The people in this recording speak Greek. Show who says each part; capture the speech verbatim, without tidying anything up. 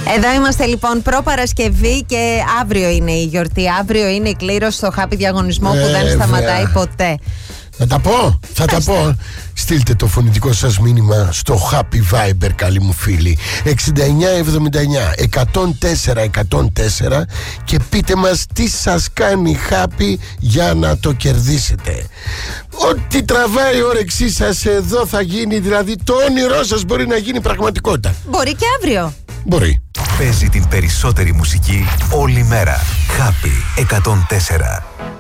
Speaker 1: Εδώ είμαστε λοιπόν προ-Παρασκευή και αύριο είναι η γιορτή. Αύριο είναι η κλήρωση στο Happy διαγωνισμό που δεν σταματάει ποτέ.
Speaker 2: Θα τα πω, θα τα πω. Στείλτε το φωνητικό σας μήνυμα στο Happy Viber, καλοί μου φίλοι, εξήντα εννιά εβδομήντα εννιά εκατόν τέσσερα εκατόν τέσσερα, και πείτε μας τι σας κάνει happy για να το κερδίσετε. Ό,τι τραβάει η όρεξή σας εδώ θα γίνει, δηλαδή το όνειρό σας μπορεί να γίνει πραγματικότητα.
Speaker 1: Μπορεί και αύριο.
Speaker 2: Μπορεί.
Speaker 3: Παίζει την περισσότερη μουσική όλη μέρα. Happy εκατόν τέσσερα.